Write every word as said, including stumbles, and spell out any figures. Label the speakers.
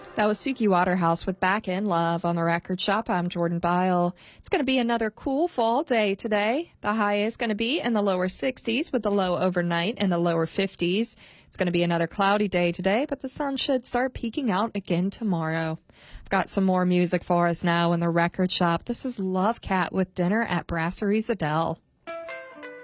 Speaker 1: That was Suki Waterhouse with Back in Love on the Record Shop. I'm Jordan Byle. It's going to be another cool fall day today. The high is going to be in the lower sixties with the low overnight in the lower fifties. It's going to be another cloudy day today, but the sun should start peeking out again tomorrow. I've got some more music for us now in the Record Shop. This is Love Cat with Dinner at Brasserie Adele.